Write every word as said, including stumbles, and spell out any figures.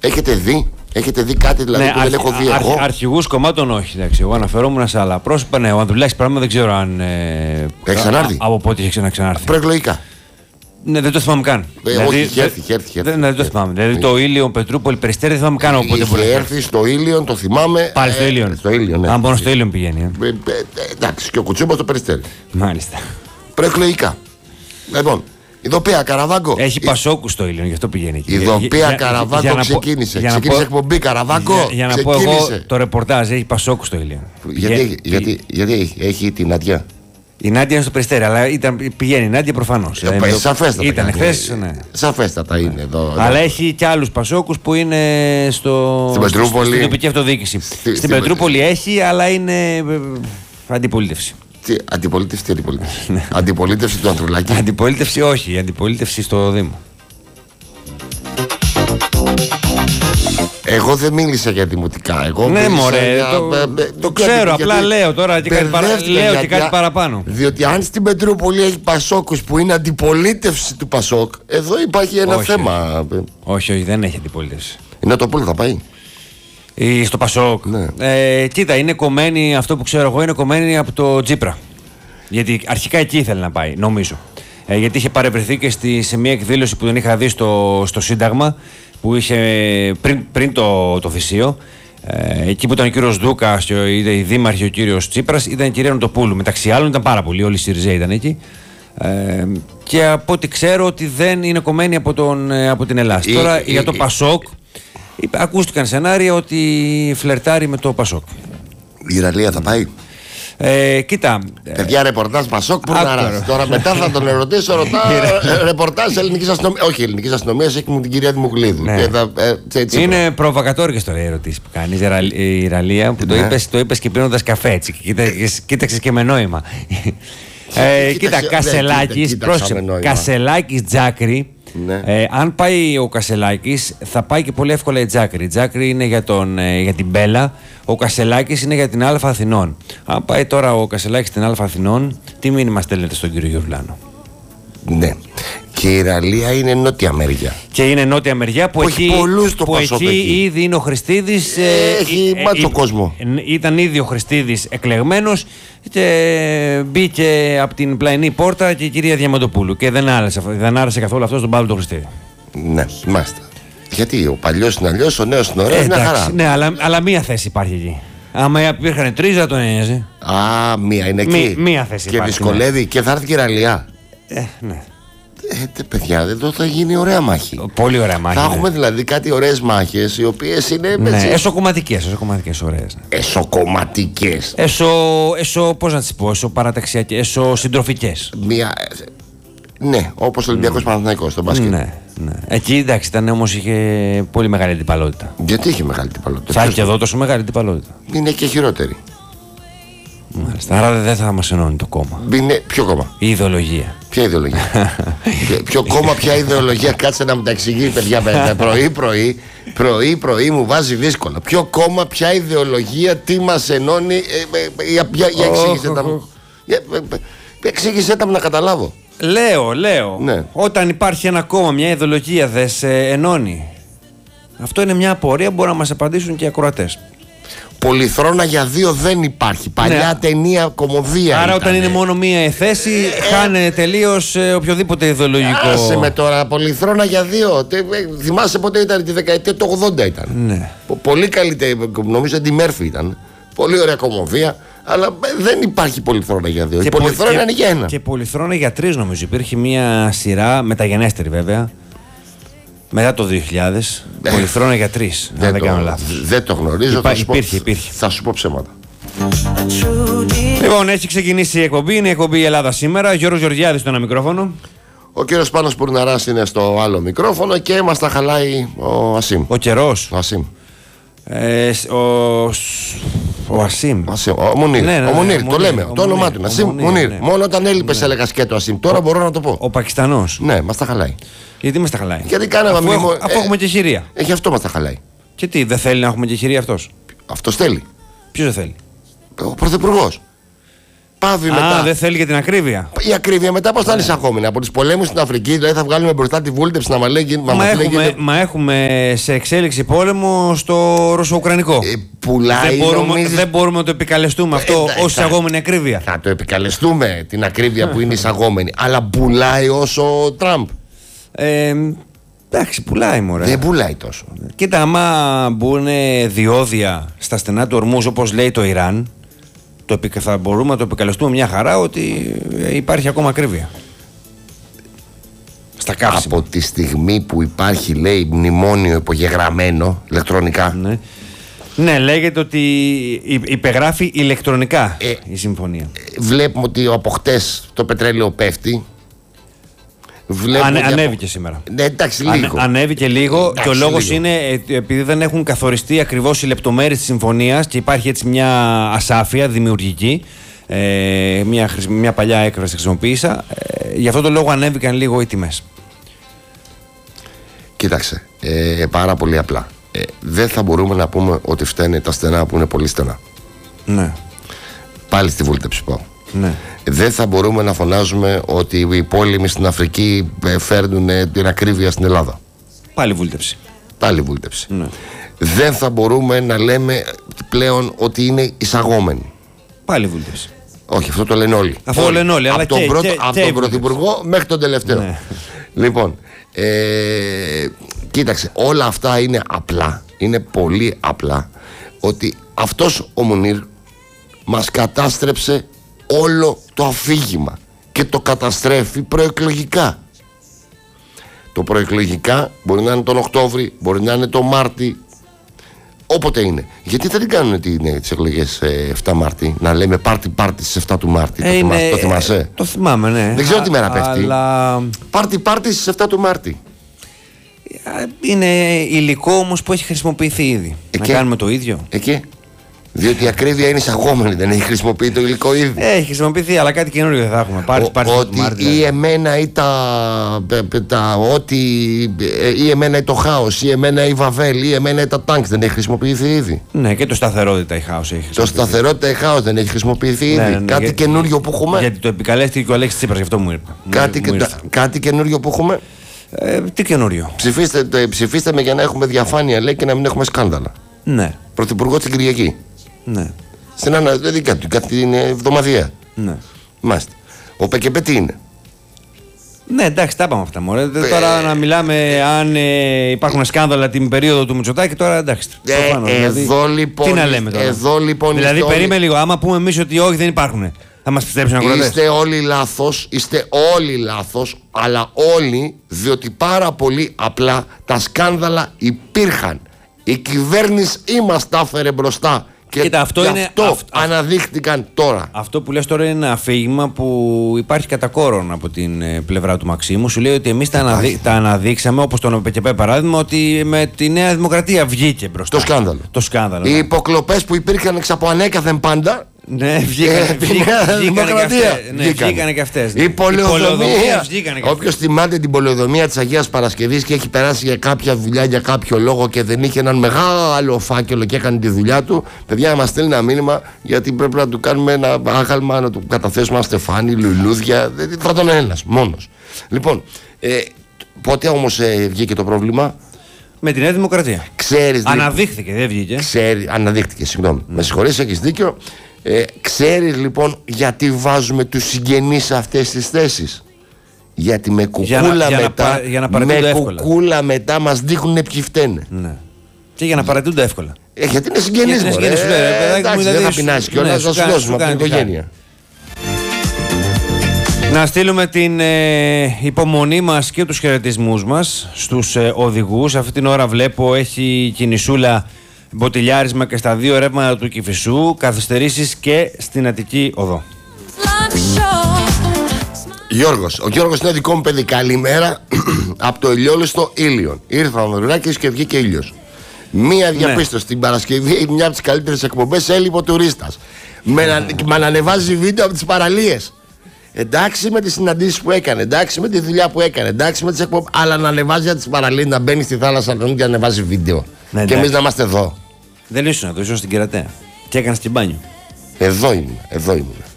Έχετε δει, έχετε δει κάτι δηλαδή ναι, που δεν έχω δει αρχ, εγώ? Αρχηγούς κομμάτων όχι. Εντάξει, εγώ αναφερόμουν σε άλλα πρόσωπα. Ναι, ο Ανδρουλάκης πράγμα δεν ξέρω αν. Ε, έχει ξανάρθει. Από πότε έχει ξανάρθει. Προεκλογικά. Ναι, δεν το θυμάμαι καν. Ε, δηλαδή, όχι, είχε έρθει, είχε έρθει. Δεν, δεν το θυμάμαι. Δηλαδή το Ήλιον, Πετρούπολη, Περιστέρη δεν θυμάμαι καν από πότε μπορεί. Είχε έρθει στο Ήλιον, το θυμάμαι. Πάλι στο Ήλιον. Ε, στο Ήλιον, ναι. Αν μόνο στο Ήλιον πηγαίνει. Ε. Ε, ε, ε, εντάξει, και ο Κουτσούμπας στο Περιστέρη. Μάλιστα. Προεκλογικά. Λοιπόν, ειδοπία Καραβάγκο. Έχει η... Πασόκου στο Ήλιον, γι' αυτό πηγαίνει εκεί. Ειδοπία Καραβάγκο για, ξεκίνησε. Για ξεκίνησε πω... εκπομπή Καραβάγκο. Για, για να ξεκίνησε. πω εγώ το ρεπορτάζ, έχει Πασόκου στο Ήλιον. Γιατί, γιατί, γιατί, γιατί έχει, έχει την Νάντια. Η Νάντια είναι στο Περιστέρι, αλλά ήταν, πηγαίνει η Νάντια προφανώς. Ε, ε, σαφέστατα. Ήταν χθες, ναι. Σαφέστατα είναι ναι. εδώ. Αλλά ναι. έχει και άλλους Πασόκους που είναι στο... στην Πετρούπολη. Στην τοπική αυτοδιοίκηση. Στη, στην Πετρούπολη έχει, αλλά είναι αντιπολίτευση. Τι, αντιπολίτευση, τι αντιπολίτευση. Αντιπολίτευση του Ανδρουλάκη. Αντιπολίτευση όχι, αντιπολίτευση στο Δήμο. Εγώ δεν μίλησα για δημοτικά. Εγώ ναι, μωρέ, για... το, ε, το, το ξέρω. Γιατί, απλά λέω τώρα και κάτι, παρα... λέω και κάτι παραπάνω. Διότι αν στην Πετρούπολη έχει Πασόκους που είναι αντιπολίτευση του Πασόκ, εδώ υπάρχει ένα όχι, θέμα. Όχι, όχι, δεν έχει αντιπολίτευση. Η Νοτοπούλου θα πάει. Ή στο Πασόκ. Ναι. Ε, κοίτα, είναι κομμένη, αυτό που ξέρω εγώ είναι κομμένη από το Τσίπρα. Γιατί αρχικά εκεί ήθελε να πάει, νομίζω. Ε, γιατί είχε παρευρεθεί και στη, σε μια εκδήλωση που τον είχα δει στο, στο Σύνταγμα, που είχε πριν, πριν το, το θυσίο. Ε, εκεί που ήταν ο κύριος Δούκας και η δήμαρχη ο κύριος Τσίπρας, ήταν η κυρία Νοτοπούλου. Μεταξύ άλλων ήταν πάρα πολλοί, όλοι οι ΣΥΡΙΖΑ ήταν εκεί. Ε, και από ό,τι ξέρω ότι δεν είναι κομμένη από, τον, από την Ελλάδα. Η, Τώρα η, για το η, Πασόκ, η, ακούστηκαν σενάρια ότι φλερτάρει με το Πασόκ. Η Ιραλία θα πάει. Ε, κοίτα. Παιδιά, ρεπορτάζ Πασόκ που να τώρα μετά θα τον ερωτήσω. Ρωτάω ρεπορτάζ ελληνική αστυνομία. Όχι, ελληνική αστυνομία έχει μου την κυρία Δημοκλίδου. Ναι. Ε, είναι προβοκατόρικες τώρα οι ερωτήσεις που κάνει η Ιραλία, που ναι. το είπες και πίνοντας καφέ έτσι. Κοίταξες και με νόημα. ε, κοίτα, Κασελάκης, Κασελάκης Τζάκρη. Ναι. Ε, αν πάει ο Κασελάκης, θα πάει και πολύ εύκολα η Τζάκρη. Η Τζάκρη είναι για, τον, ε, για την Μπέλα, ο Κασελάκης είναι για την Α Αθηνών. Αν πάει τώρα ο Κασελάκης στην Α Αθηνών, τι μήνυμα στέλνετε στον κύριο Γιουρλάνο? Ναι. Και η Ιραλία είναι νότια μεριά. Και είναι νότια μεριά που, που εκεί, που εκεί, εκεί ήδη είναι ο Χριστίδης. Έχει ε, μάτσο ε, κόσμο. Ήταν ήδη ο Χριστίδης εκλεγμένος και μπήκε από την πλαϊνή πόρτα και η κυρία Διαμαντοπούλου. Και δεν άρεσε, δεν άρεσε καθόλου αυτό στον Παύλο τον Χριστίδη. Ναι, μάλιστα. Γιατί ο παλιός είναι αλλιώς, ο νέος είναι ωραίος, ε, είναι χαρά. Ναι, αλλά, αλλά μία θέση υπάρχει εκεί. Άμα υπήρχαν τρεις, θα τον ένοιαζε. Α, μία είναι εκεί. Μí, μία θέση και υπάρχει. Δυσκολεύει ναι. Και θα έρθει και η Ιραλία. Ε, ναι. Ε, παιδιά, εδώ θα γίνει ωραία μάχη. Πολύ ωραία μάχη. Θα ναι. έχουμε δηλαδή κάτι ωραίες μάχες, οι οποίες είναι. Ναι, εσωκομματικές, εσωκομματικές ωραίες. Ναι. Εσωκομματικές. Εσω, εσω, πώς να τις πω, εσωπαραταξιακές, εσωσυντροφικές. Μία. Ναι, όπως ο Ολυμπιακός mm. Παναθηναϊκός στο μπάσκετ. Ναι, ναι. Εκεί εντάξει, ήταν όμως είχε πολύ μεγάλη αντιπαλότητα. Γιατί είχε μεγάλη αντιπαλότητα? Θα έχει και εδώ τόσο μεγάλη αντιπαλότητα. Είναι και χειρότερη. Μάλιστα. Άρα δεν θα μας ενώνει το κόμμα. Είναι ποιο κόμμα? Η ιδεολογία. Ποια ιδεολογία? Ποιο κόμμα, ποια ιδεολογία? Κάτσε να μου τα εξηγεί, παιδιά. Πρωί-πρωί, πρωί-πρωί μου βάζει δύσκολα. Ποιο κόμμα, ποια ιδεολογία, τι μας ενώνει? Για εξήγησε τα μου. Εξήγησε τα μου να καταλάβω. Λέω, λέω. Ναι. Όταν υπάρχει ένα κόμμα, μια ιδεολογία δεν σε ενώνει. Αυτό είναι μια απορία που μπορούν να μας απαντήσουν και οι ακροατές. Πολυθρόνα για δύο δεν υπάρχει. Παλιά ναι. ταινία κομμωδία. Άρα ήταν. Όταν είναι μόνο μία θέση, ε, χάνε τελείως ε, οποιοδήποτε ιδεολογικό. Άσε με τώρα, πολυθρόνα για δύο. Τε, θυμάσαι πότε ήταν, τη δεκαετία του ογδόντα ήταν. Ναι. Πολύ καλύτερη, νομίζω ότι η Μέρφυ ήταν. Πολύ ωραία κομμωδία. Αλλά δεν υπάρχει πολυθρόνα για δύο. Και η πολυθρόνα και, είναι για ένα. Και πολυθρόνα για τρεις νομίζω. Υπήρχε μία σειρά, μεταγενέστερη βέβαια. Μετά το δύο χιλιάδες, πολυθρόνα για τρεις, αν δεν κάνω λάθος. Δεν το γνωρίζω. Υπά, θα σου υπήρχε, πω, υπήρχε. Θα σου πω ψέματα. Λοιπόν, έχει ξεκινήσει η εκπομπή. Είναι η εκπομπή η Ελλάδα σήμερα. Γιώργος Γεωργιάδης στο ένα μικρόφωνο. Ο κύριος Πάνος Πουρναράς είναι στο άλλο μικρόφωνο και μας τα χαλάει ο Ασίμ. Ο καιρός. Ο Ασίμ. Ε, ο, ο Ασίμ. Ο Μουνίρ. Ναι, ναι, ο Μουνίρ, ναι, το λέμε. ο το όνομά του. Ασίμ Μουνίρ. Ναι. Μόνο όταν έλειπες ναι. έλεγα σκέτο Ασίμ. Τώρα ο, μπορώ να το πω. Ο Πακιστανός. Ναι, μας τα χαλάει. Γιατί μας τα χαλάει? Γιατί κάναμε αφού, μνημο... αφού ε, έχουμε και χειρία. Έχει αυτό μας τα χαλάει. Και τι, δεν θέλει να έχουμε και χειρία αυτός? Αυτός θέλει. Ποιος δεν θέλει? Ο Πρωθυπουργός. πάβει Α, μετά. δεν θέλει για την ακρίβεια. Η ακρίβεια μετά πώς θα είναι εισαγόμενη? Από τους πολέμους στην Αφρική, δηλαδή θα βγάλουμε μπροστά τη βούλτεψη να μας λέει. Μα, μα, έχουμε, μα έχουμε σε εξέλιξη πόλεμο στο Ρωσο-Ουκρανικό. Ε, πουλάει, δεν, μπορούμε, νομίζεις... δεν μπορούμε να το επικαλεστούμε αυτό ε, ως εισαγόμενη ακρίβεια. Θα το επικαλεστούμε την ακρίβεια που είναι εισαγόμενη. Αλλά πουλάει όσο ο Τραμπ. Ε, εντάξει, πουλάει μωρέ. Δεν πουλάει τόσο. Κοίτα, άμα μπουν διόδια στα στενά του ορμούς όπως λέει το Ιράν, το θα μπορούμε να το επικαλεστούμε μια χαρά ότι υπάρχει ακόμα ακρίβεια στα καύσιμα. Από τη στιγμή που υπάρχει, λέει, μνημόνιο υπογεγραμμένο ηλεκτρονικά. Ναι, ναι, λέγεται ότι υπεγράφει ηλεκτρονικά ε, η συμφωνία. Βλέπουμε ότι από χτες το πετρέλαιο πέφτει. Ανε, από... Ανέβηκε σήμερα. Ναι, εντάξει, λίγο. Ανε, ανέβηκε λίγο εντάξει, και ο λόγος λίγο. είναι επειδή δεν έχουν καθοριστεί ακριβώς οι λεπτομέρειες της συμφωνίας και υπάρχει έτσι μια ασάφεια δημιουργική. Ε, μια, μια παλιά έκφραση χρησιμοποίησα. Ε, γι' αυτό το λόγο ανέβηκαν λίγο οι τιμές. Κοίταξε, ε, πάρα πολύ απλά. Ε, δεν θα μπορούμε να πούμε ότι φταίνε τα στενά που είναι πολύ στενά. Ναι. Πάλι στη βούλτεψη πάω. Ναι. Δεν θα μπορούμε να φωνάζουμε ότι οι πόλεμοι στην Αφρική φέρνουν την ακρίβεια στην Ελλάδα. Πάλι βούλτεψη. Πάλι βούλτεψη. Ναι. Δεν θα μπορούμε να λέμε πλέον ότι είναι εισαγόμενοι. Πάλι βούλτεψη. Όχι, αυτό το λένε όλοι. Αυτό το λένε όλοι. Από αλλά τον, και, πρώτο, και, από και τον Πρωθυπουργό μέχρι τον τελευταίο. Ναι. Λοιπόν, ε, κοίταξε, όλα αυτά είναι απλά. Είναι πολύ απλά. Ότι αυτός ο Μουνίρ μας κατάστρεψε όλο το αφήγημα και το καταστρέφει προεκλογικά. Το προεκλογικά μπορεί να είναι τον Οκτώβρη, μπορεί να είναι τον Μάρτι, όποτε είναι. Γιατί δεν την κάνουν τις εκλογές ε, εφτά Μάρτη, να λέμε πάρτι πάρτι στις εφτά του Μάρτη. Ε, το, είναι, το θυμάσαι? Ε, το θυμάμαι, ναι. Δεν ξέρω τι μέρα πέφτει. Αλλά... Πάρτι πάρτι στις εφτά του Μάρτη. Είναι υλικό όμως που έχει χρησιμοποιηθεί ήδη. Εκεί. Να κάνουμε το ίδιο. Εκεί. Διότι η ακρίβεια είναι εισαγόμενη, δεν έχει χρησιμοποιεί το υλικό ήδη. Έχει χρησιμοποιηθεί, αλλά κάτι καινούριο δεν θα έχουμε. Πάρτι, Ο, πάρτι, ότι Μάρτι, ή δηλαδή. εμένα ή τα, τα ότι ή εμένα ή το χάος, ή εμένα ή Βαβέλ, ή εμένα ή τα τάγκς δεν έχει χρησιμοποιηθεί ήδη. Ναι, και το σταθερότητα η χάος έχει Το σταθερότητα ή χάος δεν έχει χρησιμοποιηθεί ήδη. Ναι, ναι, ναι, κάτι για, καινούριο που έχουμε. Γιατί το επικαλέστηκε και ο Αλέξης Τσίπρας, γι' αυτό μου είπε. Κάτι, μου, μου κάτι καινούριο που έχουμε. Ε, τι καινούριο. Ψηφίστε, το, ψηφίστε με για να έχουμε διαφάνεια, λέει, και να μην έχουμε σκάνδαλα. Ναι. Πρωθυπουργό την Κυριακή. Ναι. Στην ανα... δηλαδή κάτι, κάτι είναι εβδομαδιαία. Ναι. Μάλιστα. Ο ΠΚΠ τι είναι? Ναι, εντάξει, τα είπαμε αυτά. Μωρέ. Ε... Τώρα να μιλάμε αν ε, υπάρχουν σκάνδαλα την περίοδο του Μητσοτάκη, τώρα εντάξει. Ε, προφανώς, εδώ δηλαδή, λοιπόν. Τι να λέμε τώρα. Εδώ λοιπόν. Δηλαδή, περίμενε όλοι... λίγο. Άμα πούμε εμείς ότι όχι, δεν υπάρχουν, θα μας πιστέψουν ακροατές? Είστε όλοι λάθος, είστε όλοι λάθος, αλλά όλοι, διότι πάρα πολύ απλά τα σκάνδαλα υπήρχαν. Η κυβέρνηση μας τα έφερε μπροστά. Και κοίτα, αυτό, είναι, αυτό αυ, αναδείχτηκαν τώρα. Αυτό που λες τώρα είναι ένα αφήγημα που υπάρχει κατά κόρον από την ε, πλευρά του Μαξίμου. Σου λέει ότι εμείς τα, αναδεί, τα αναδείξαμε, όπως τον ΠΚΠ παράδειγμα, ότι με τη Νέα Δημοκρατία βγήκε μπροστά. Το σκάνδαλο. Το σκάνδαλο. Οι ναι. υποκλοπές που υπήρχαν εξ από ανέκαθεν πάντα. Ναι, βγήκανε, βγήκανε, βγήκανε και αυτές. Ναι, βγήκανε και αυτές. Ναι. Η πολεοδομία. Όποιος θυμάται την πολεοδομία της Αγίας Παρασκευής και έχει περάσει για κάποια δουλειά, για κάποιο λόγο και δεν είχε έναν μεγάλο φάκελο και έκανε τη δουλειά του, παιδιά, μας στέλνει ένα μήνυμα γιατί πρέπει να του κάνουμε ένα άγαλμα, να του καταθέσουμε ένα στεφάνι, λουλούδια. Θα τον ένας μόνος. Λοιπόν, ε, πότε όμως ε, βγήκε το πρόβλημα? Με τη Νέα Δημοκρατία. Ξέρεις, αναδείχθηκε, δεν βγήκε. Ξέρει, αναδείχθηκε, συγγνώμη. Mm. Με συγχωρείς, έχεις δίκιο. Ε, ξέρεις λοιπόν γιατί βάζουμε τους συγγενείς σε αυτές τις θέσεις? Γιατί με κουκούλα για να, για μετά, να, για να με κουκούλα μετά μας δείχνουν ποιοι φταίνε. Ναι. Και για να παρατούνται εύκολα. Ε, γιατί είναι συγγενείς μου. Ε, εντάξει, δεν θα πεινάσει κιόλας, θα σου δώσουμε από την οικογένεια. Να στείλουμε την ε, υπομονή μας και τους χαιρετισμούς μας στους ε, οδηγούς. Αυτή την ώρα βλέπω έχει κινησούλα, μποτιλιάρισμα και στα δύο ρεύματα του Κηφισού, καθυστερήσεις και στην Αττική Οδό. Γιώργος, ο Γιώργος είναι δικό μου παιδί. Καλημέρα από το ηλιόλουστο Ήλιον. Ήρθε ο Ανδρουλάκης και βγήκε ήλιος. Μία διαπίστωση, ναι. Την Παρασκευή, μια από τις καλύτερες εκπομπές, έλειπε ο τουρίστας. Με να ανεβάζει βίντεο από τις παραλίες. Εντάξει με τις συναντήσεις που έκανε, εντάξει με τη δουλειά που έκανε, εντάξει με τις εκπομπές, αλλά να ανεβάζει από τις παραλίες, να μπαίνει στη θάλασσα και να ανεβάζει βίντεο. Ναι, και εμείς να είμαστε εδώ. Δεν ήσουν εδώ, ήσουν στην Κερατέα. Και έκανες και μπάνιο. Εδώ ήμουν, εδώ ήμουν.